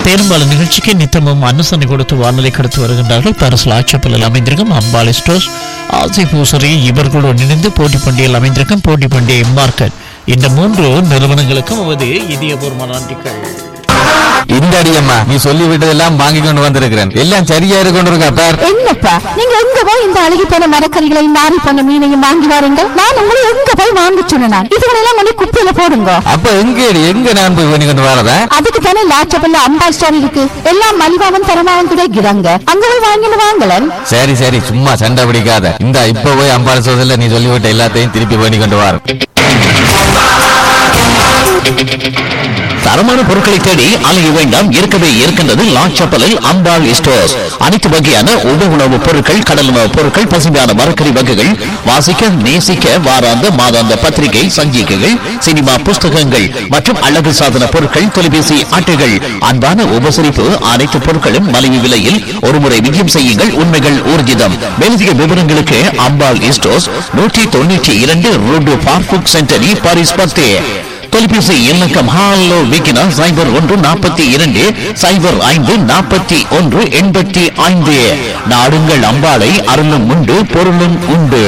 பெரும்பாலும் நிகழ்ச்சிக்கு நித்தமும் அனுசரணை கொடுத்து வானொலி கடத்து வருகின்றார்கள். பாரிஸ் லாச்சப்பலில் அமைந்திருக்கும் அம்பாள் ஸ்டோர்ஸ், ஆசி பூசரி இவர்களுடன் இணைந்து போட்டி பண்டிகையில் அமைந்திருக்கும் போட்டி பண்டிகை மார்க்கெட். இந்த 3 நிறுவனங்களுக்கும் அவது இதயபூர்வமான நன்றிகள். இந்த அடியம்மா நீ சொல்லி விட்டதெல்லாம் வாங்கி கொண்டு வந்திருக்கிறேன். எல்லாம் சரியா இருக்கு பார். என்னப்பா நீங்க எங்க போய் இந்த அழுகி போன மரக்கறிகளையும் நாரி போன மீனையும் வாங்கி வாருங்கள். நான் உங்களை எங்க போய் வாங்க சொன்னேன். இதுகளெல்லாம் கொண்டு குப்பையில போடுங்க. அப்ப எங்க நான் போய் பண்ணி கொண்டு வரதா? அதுக்கு தானே லாச்சபல்ல அம்பாள் ஸ்டோர் இருக்கு. எல்லாம் மலிவாவும் தரமாவும் கிடைக்கிறாங்க. அங்க போய் வாங்கிட்டு வாங்கலன். சரி சரி சும்மா சண்டை பிடிக்காத. இந்த இப்ப போய் அம்பாள் ஸ்டோர்ல நீ சொல்லிவிட்ட எல்லாத்தையும் திருப்பி பண்ணி கொண்டு வர. தரமான பொருட்களை தேடி அலைய வேண்டாம். இருக்கவே இருக்கின்றது லாச்சப்பலில் அம்பாள் ஸ்டோர்ஸ். அனைத்து வகையான உணவுப் பொருட்கள், கடல் உணவுப் பொருட்கள், பசுமையான மரக்கறி வகைகள், வாசிக்க நேசிக்க வாராந்த மாதாந்த பத்திரிகை சஞ்சிகைகள், சினிமா புஸ்தகங்கள் மற்றும் அழகு சாதன பொருட்கள், தொலைபேசி அட்டைகள், அன்பான உபசரிப்பு, அனைத்து பொருட்களும் மலிவு விலையில். ஒருமுறை விஜயம் செய்யுங்கள், உண்மைகள் ஊர்ஜிதம். மேலதிக விவரங்களுக்கு அம்பாள் ஸ்டோர்ஸ் 192 ரோடு பார்புக் சென்டரி, பாரிஸ் 10. தொலைபேசி இலக்கம் ஹாலோ விக்கினா 0142 0541 85. நாடுங்கள் அம்பாளை, அருளும் உண்டு பொருளும் உண்டு.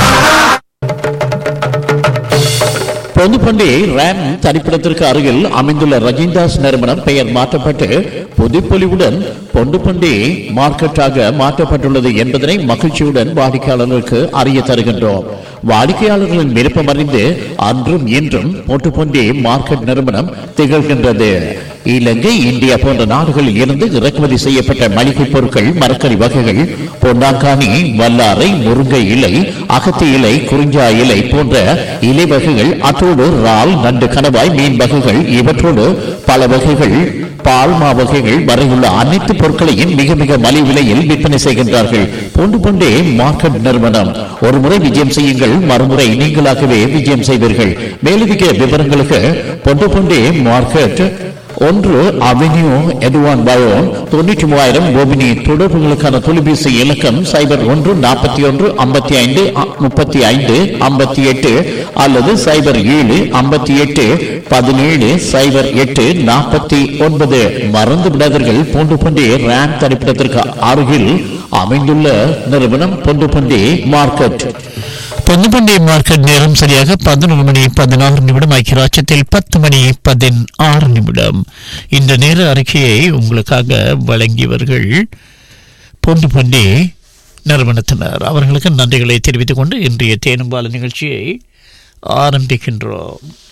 பொதுப்பண்டி ரேம் தனிப்பிடத்திற்கு அருகில் அமைந்துள்ள ரஜிந்தாஸ் நிறுவனம் பெயர் மாற்றப்பட்டு புதுப்பொலிவுடன் பொண்டுப்பண்டி மார்க்கெட்டாக மாற்றப்பட்டுள்ளது என்பதனை மகிழ்ச்சியுடன் வாடிக்கையாளர்களுக்கு அறிய தருகின்றோம். வாடிக்கையாளர்களின் விருப்பம் அறிந்து அன்றும் இன்றும் பொண்டுப்பண்டி மார்க்கெட் நிறுவனம் திகழ்கின்றது. இலங்கை, இந்தியா போன்ற நாடுகளில் இருந்து இறக்குமதி செய்யப்பட்ட மளிகை பொருட்கள், மரக்கறி வகைகள், பொன்னாங்கானி, வல்லாரை, முருங்கை இலை, அகத்தி இலை, குறிஞ்சா இலை போன்ற இலை வகைகள், அத்தோடு இறால், நண்டு, கணவாய், மீன் வகைகள், இவற்றோடு பல வகைகள், பால்மா வகைகள் வரையுள்ள அனைத்து பொருட்களையும் மிக மிக மலிவு விலையில் விற்பனை செய்கின்றார்கள். பொண்டு பொண்டே மார்க்கெட் நிறுவனம். ஒரு முறை விஜயம் செய்யுங்கள், மறுமுறை நீங்களாகவே விஜயம் செய்வீர்கள். மேலதிக விவரங்களுக்கு பொண்டு பொண்டே மார்க்கெட் 1 அவென்யூ எட்வான் பயோன் 93,000 கோபினி. தொடர்புகளுக்கான தொலைபேசி இலக்கம் 01 41 55 35 58 அல்லது 07 58 17 08 49. மறந்து விடாதீர்கள், பொண்டு பண்டி ரேம் தனிப்பிடத்திற்கு அருகில் அமைந்துள்ள நிறுவனம் பொண்டு பண்டி மார்க்கெட். பொதுப்பண்டி மார்க்கெட் நேரம் சரியாக 11 மணி 16 நிமிடம். ஐக்கியராட்சத்தில் 10 மணி 16 நிமிடம். இந்த நேர அறிக்கையை உங்களுக்காக வழங்கியவர்கள் பொதுப்பண்டி நிறுவனத்தினர். அவர்களுக்கு நன்றிகளை தெரிவித்துக் கொண்டு இன்றைய தேனும்பால நிகழ்ச்சியை ஆரம்பிக்கின்றோம்.